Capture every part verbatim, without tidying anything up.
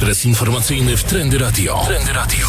Ekspres informacyjny w Trendy Radio. Trendy Radio.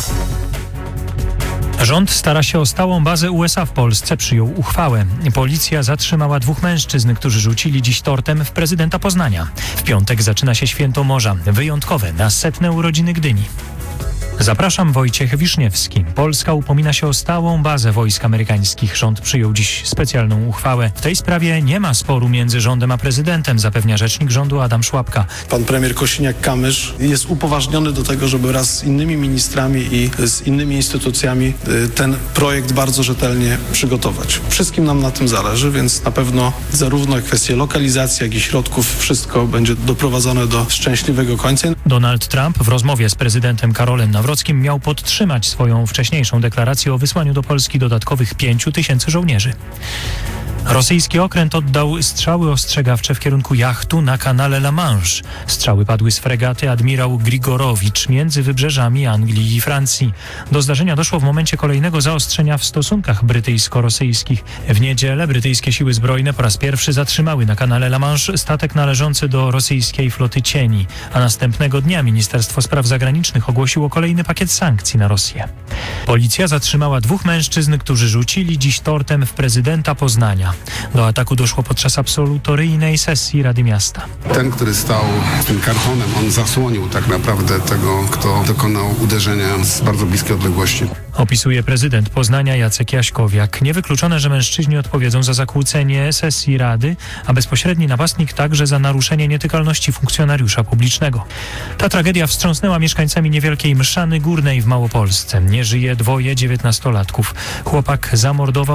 Rząd stara się o stałą bazę U S A w Polsce. Przyjął uchwałę. Policja zatrzymała dwóch mężczyzn, którzy rzucili dziś tortem w prezydenta Poznania. W piątek zaczyna się Święto Morza, wyjątkowe na setne urodziny Gdyni. Zapraszam, Wojciech Wiszniewski. Polska upomina się o stałą bazę wojsk amerykańskich. Rząd przyjął dziś specjalną uchwałę. W tej sprawie nie ma sporu między rządem a prezydentem, zapewnia rzecznik rządu Adam Szłapka. Pan premier Kosiniak-Kamysz jest upoważniony do tego, żeby wraz z innymi ministrami i z innymi instytucjami ten projekt bardzo rzetelnie przygotować. Wszystkim nam na tym zależy, więc na pewno zarówno kwestie lokalizacji, jak i środków, wszystko będzie doprowadzone do szczęśliwego końca. Donald Trump w rozmowie z prezydentem Karolem Nawrockim miał podtrzymać swoją wcześniejszą deklarację o wysłaniu do Polski dodatkowych pięciu tysięcy żołnierzy. Rosyjski okręt oddał strzały ostrzegawcze w kierunku jachtu na kanale La Manche. Strzały padły z fregaty admirał Grigorowicz między wybrzeżami Anglii i Francji. Do zdarzenia doszło w momencie kolejnego zaostrzenia w stosunkach brytyjsko-rosyjskich. W niedzielę brytyjskie siły zbrojne po raz pierwszy zatrzymały na kanale La Manche statek należący do rosyjskiej floty cieni, a następnego dnia Ministerstwo Spraw Zagranicznych ogłosiło kolejny pakiet sankcji na Rosję. Policja zatrzymała dwóch mężczyzn, którzy rzucili dziś tortem w prezydenta Poznania. Do ataku doszło podczas absolutoryjnej sesji Rady Miasta. Ten, który stał z tym kartonem, on zasłonił tak naprawdę tego, kto dokonał uderzenia z bardzo bliskiej odległości. Opisuje prezydent Poznania Jacek Jaśkowiak. Niewykluczone, że mężczyźni odpowiedzą za zakłócenie sesji Rady, a bezpośredni napastnik także za naruszenie nietykalności funkcjonariusza publicznego. Ta tragedia wstrząsnęła mieszkańcami niewielkiej Mszany Górnej w Małopolsce. Nie żyje dwoje dziewiętnastolatków. Chłopak zamordował